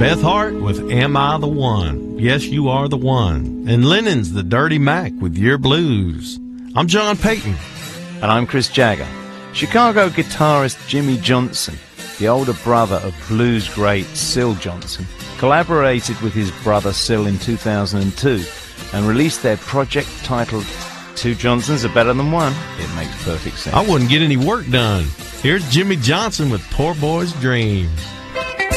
Beth Hart with Am I the One? Yes, you are the one. And Lennon's The Dirty Mac with Your Blues. I'm John Payton. And I'm Chris Jagger. Chicago guitarist Jimmy Johnson, the older brother of blues great Syl Johnson, collaborated with his brother Syl in 2002 and released their project titled Two Johnsons Are Better Than One. It makes perfect sense. I wouldn't get any work done. Here's Jimmy Johnson with Poor Boy's Dream.